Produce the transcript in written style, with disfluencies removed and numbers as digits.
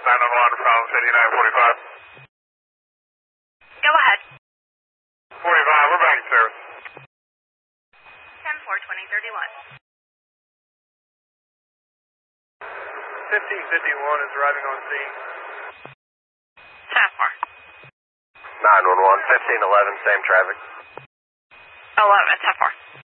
911 from 5945. Go ahead. 45, we're back in service. 10-4-20-31. 1551 is arriving on scene. 10-4. 911, 1511, same traffic. 11, 10-4.